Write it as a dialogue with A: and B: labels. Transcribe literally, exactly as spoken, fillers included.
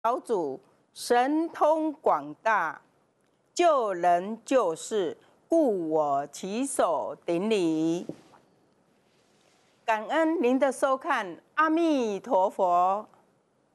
A: 老祖神通广大，救人救世，故我起手顶礼。感恩您的收看，阿弥陀佛。